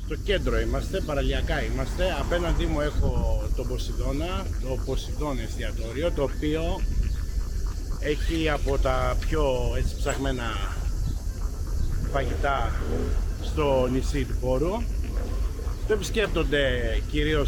Στο κέντρο είμαστε, παραλιακά είμαστε. Απέναντί μου έχω το Ποσειδώνα, το Ποσειδών εστιατόριο, το οποίο έχει από τα πιο έτσι ψαχμένα φαγητά στο νησί του Πόρου. Το επισκέπτονται κυρίως